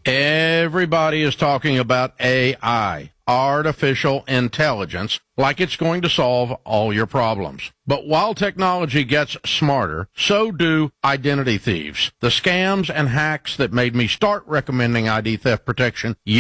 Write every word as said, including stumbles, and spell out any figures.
Everybody is talking about A I, artificial intelligence, like it's going to solve all your problems. But while technology gets smarter, so do identity thieves. The scams and hacks that made me start recommending I D theft protection